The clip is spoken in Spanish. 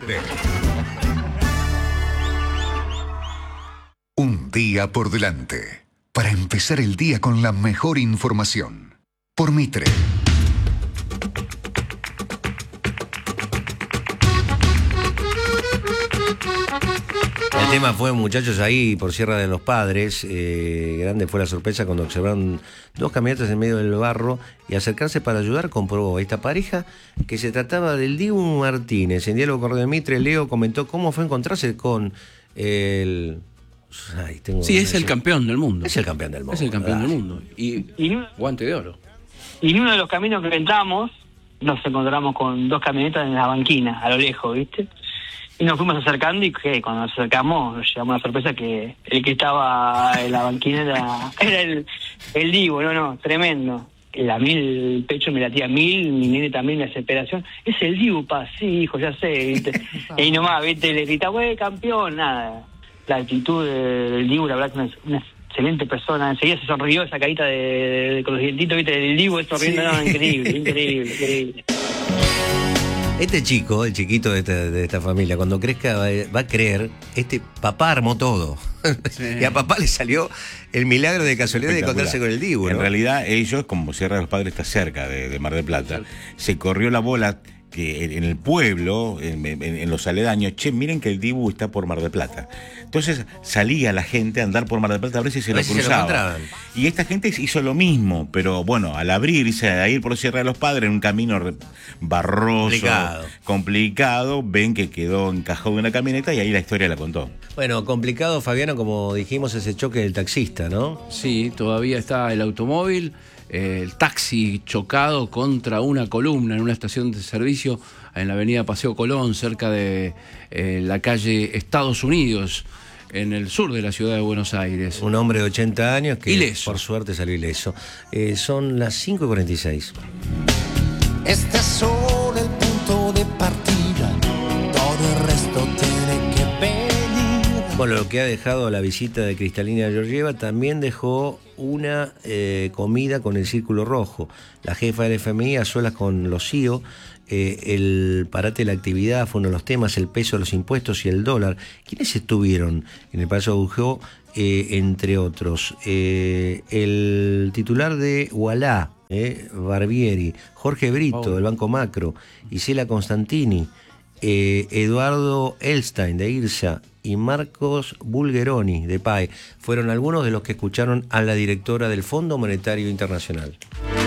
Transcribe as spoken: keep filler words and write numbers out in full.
Un día por delante, para empezar el día con la mejor información. Por Mitre. El tema fue, muchachos, ahí por Sierra de los Padres. Eh, grande fue la sorpresa cuando observaron dos camionetas en medio del barro y acercarse para ayudar, comprobó esta pareja que se trataba del Dibu Martínez. En diálogo con Radio Mitre, Leo comentó cómo fue encontrarse con el... Ay, tengo sí, es el decir. campeón del mundo. Es el campeón del mundo. Es el campeón Ay. del mundo. Y, Y, guante de oro. y en uno de los caminos que entramos, nos encontramos con dos camionetas en la banquina, a lo lejos, ¿viste? Y nos fuimos acercando y que cuando nos acercamos nos llevamos la sorpresa que el que estaba en la banquina era, era el, el Dibu, no, no, tremendo. A mí el pecho me latía mil, mi nene también la desesperación. Es el Dibu, pa, sí, hijo, ya sé, ¿viste? Y nomás, ¿viste? Le grita, güey, campeón, nada. La actitud del Dibu, la verdad que es una, una excelente persona. Enseguida se sonrió esa carita de, de, de con los dientitos, ¿viste? Del Dibu sonriendo, sí. No, increíble, increíble, increíble. Este chico, el chiquito de esta, de esta familia, cuando crezca va, va a creer, este papá armó todo. Sí. Y a papá le salió el milagro de casualidad de encontrarse con el Dibu, ¿no? En realidad ellos, como Sierra de los Padres está cerca de, de Mar del Plata, se corrió la bola que en el pueblo, en, en, en los aledaños, che, miren que el Dibu está por Mar del Plata. Entonces salía la gente a andar por Mar del Plata a ver si se a lo cruzaba. Se y esta gente hizo lo mismo, pero bueno, al abrirse, a ir por Sierra de los Padres, en un camino barroso, complicado. complicado, ven que quedó encajado en una camioneta y ahí la historia la contó. Bueno, complicado, Fabiano, como dijimos, ese choque del taxista, ¿no? Sí, todavía está el automóvil. El taxi chocado contra una columna en una estación de servicio en la avenida Paseo Colón, cerca de eh, la calle Estados Unidos, en el sur de la ciudad de Buenos Aires. Un hombre de ochenta años que ileso. Por suerte salió ileso. Eh, son las cinco y cuarenta y seis. Este es solo el punto de partida, todo el resto tiene que venir. Bueno, lo que ha dejado la visita de Cristalina Georgieva también dejó una eh, comida con el Círculo Rojo. La jefa del F M I a solas con los C E O, eh, el parate de la actividad fue uno de los temas, el peso de los impuestos y el dólar. ¿Quiénes estuvieron en el Palacio Bujó? Eh, entre otros, eh, el titular de Ualá, eh, Barbieri, Jorge Brito, oh. del Banco Macro, Isela Constantini, eh, Eduardo Elstein de IRSA y Marcos Bulgeroni de P A E fueron algunos de los que escucharon a la directora del Fondo Monetario Internacional.